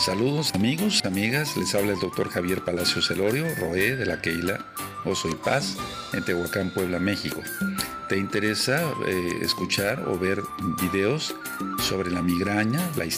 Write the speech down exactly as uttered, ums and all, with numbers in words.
Saludos amigos, amigas, les habla el doctor Javier Palacios Celorio, Roé de la Keila Oso y Paz, en Tehuacán, Puebla, México. ¿Te interesa eh, escuchar o ver videos sobre la migraña, la